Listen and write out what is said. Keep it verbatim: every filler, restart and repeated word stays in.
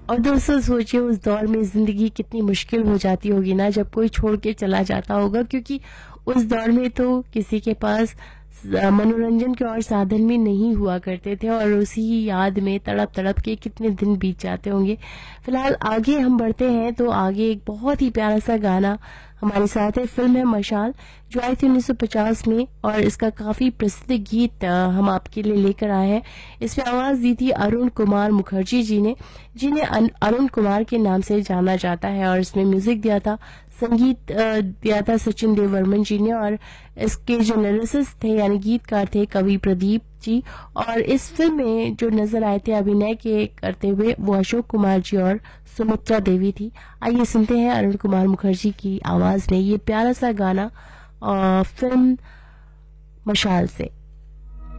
और दोस्तों सोचिए उस दौर में जिंदगी कितनी मुश्किल हो जाती होगी ना, जब कोई छोड़ के चला जाता होगा, क्योंकि उस दौर में तो किसी के पास मनोरंजन के और साधन भी नहीं हुआ करते थे, और उसी याद में तड़प तड़प के कितने दिन बीत जाते होंगे। फिलहाल आगे हम बढ़ते हैं, तो आगे एक बहुत ही प्यारा सा गाना हमारे साथ है। फिल्म है मशाल, जो आई थी उन्नीस सौ पचास में, और इसका काफी प्रसिद्ध गीत हम आपके लिए लेकर आए हैं। इसमें आवाज दी थी अरुण कुमार मुखर्जी जी ने, जिन्हें अरुण कुमार के नाम से जाना जाता है, और इसमें म्यूजिक दिया था, संगीत दिया था सचिन देव वर्मन जी ने, और इसके जो लिरिसिस्ट थे यानी गीतकार थे कवि प्रदीप जी। और इस फिल्म में जो नजर आए थे अभिनय के करते हुए वो अशोक कुमार जी और सुमित्रा देवी थी। आइए सुनते हैं अरुण कुमार मुखर्जी की आवाज में ये प्यारा सा गाना फिल्म मशाल से।